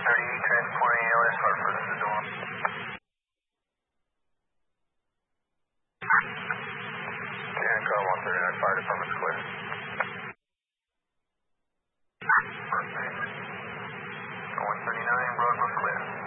transporting ALS Hartford to the door. Cancom 139 Fire Department's clear. Perfect. 139, road was clear.